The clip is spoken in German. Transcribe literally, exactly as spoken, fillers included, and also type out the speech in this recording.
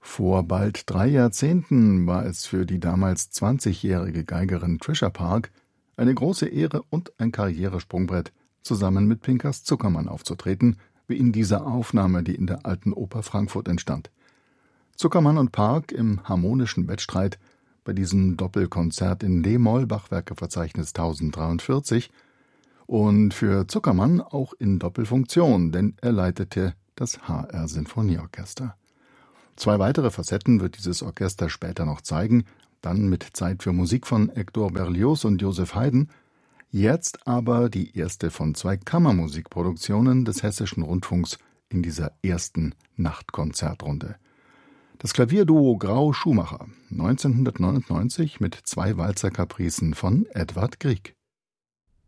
Vor bald drei Jahrzehnten war es für die damals zwanzigjährige Geigerin Trisha Park eine große Ehre und ein Karrieresprungbrett, zusammen mit Pinkas Zuckermann aufzutreten, wie in dieser Aufnahme, die in der Alten Oper Frankfurt entstand. Zuckermann und Park im harmonischen Wettstreit bei diesem Doppelkonzert in d-Moll, Bachwerkeverzeichnis tausenddreiundvierzig, und für Zuckermann auch in Doppelfunktion, denn er leitete das H R-Sinfonieorchester. Zwei weitere Facetten wird dieses Orchester später noch zeigen, dann mit Zeit für Musik von Hector Berlioz und Joseph Haydn. Jetzt aber die erste von zwei Kammermusikproduktionen des Hessischen Rundfunks in dieser ersten Nachtkonzertrunde. Das Klavierduo Grau-Schumacher, neunzehnhundertneunundneunzig mit zwei Walzerkapricen von Edvard Grieg.